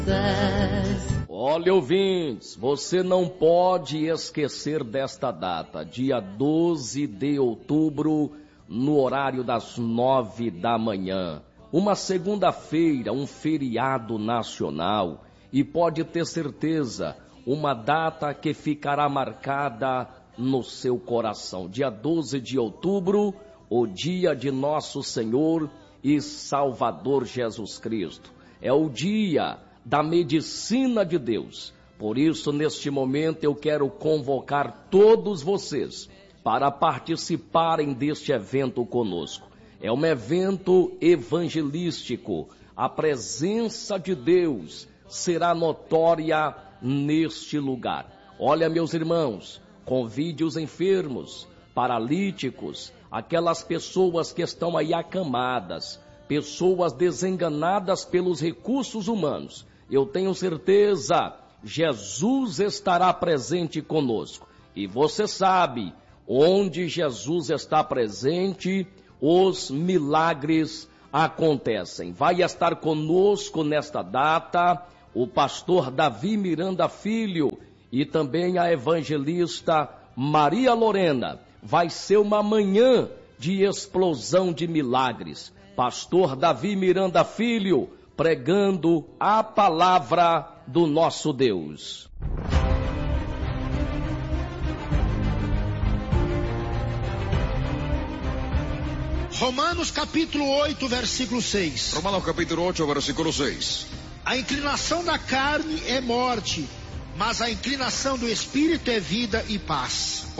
Olha, ouvintes, você não pode esquecer desta data, dia 12 de outubro, no horário das 9 da manhã. Uma segunda-feira, um feriado nacional, e pode ter certeza, uma data que ficará marcada no seu coração. Dia 12 de outubro, o dia de nosso Senhor e Salvador Jesus Cristo. É o dia da medicina de Deus. Por isso, neste momento, eu quero convocar todos vocês para participarem deste evento conosco. É um evento evangelístico. A presença de Deus será notória neste lugar. Olha, meus irmãos, convide os enfermos, paralíticos, aquelas pessoas que estão aí acamadas, pessoas desenganadas pelos recursos humanos. Eu tenho certeza, Jesus estará presente conosco. E você sabe, onde Jesus está presente, os milagres acontecem. Vai estar conosco nesta data o pastor Davi Miranda Filho e também a evangelista Maria Lorena. Vai ser uma manhã de explosão de milagres. Pastor Davi Miranda Filho, pregando a palavra do nosso Deus. Romanos capítulo 8, versículo 6. Romanos capítulo 8, versículo 6. A inclinação da carne é morte, mas a inclinação do espírito é vida e paz.